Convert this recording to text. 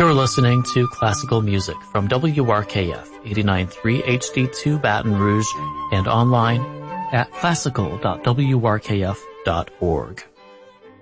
You're listening to classical music from WRKF 89.3 HD2 Baton Rouge and online at classical.wrkf.org.